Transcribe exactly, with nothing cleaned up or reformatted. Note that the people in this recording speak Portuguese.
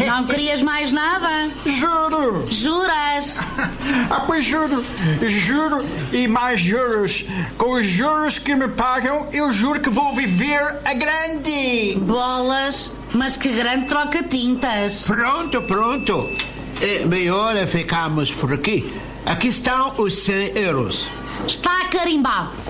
Não querias mais nada? Juro. Juras? Ah, pois juro. Juro e mais juros. Com os juros que me pagam, eu juro que vou viver a grande. Bolas, mas que grande troca-tintas. Pronto, pronto. É melhor ficamos por aqui. Aqui estão os cem euros. Está carimbado.